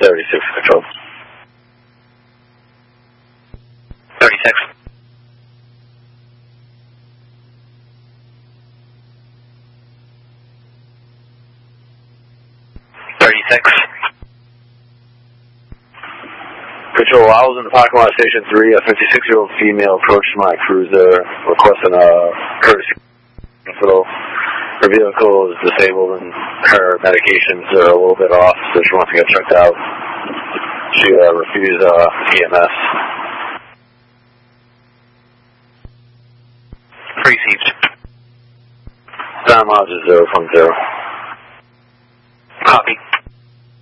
36 Control. 36. Control, I was in the parking lot of Station 3. A 56-year-old female approached my cruiser requesting a courtesy hospital. Her vehicle is disabled and her medications are a little bit off, so she wants to get checked out. She refused EMS. Received. Sound mileage is 0.0. Copy.